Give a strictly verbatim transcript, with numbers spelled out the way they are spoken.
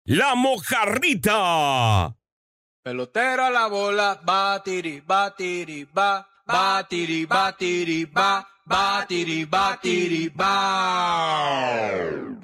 La mojarrita. Pelotero a la bola, batiri, batiri, ba, batiri, batiri, ba, batiri, batiri, ba.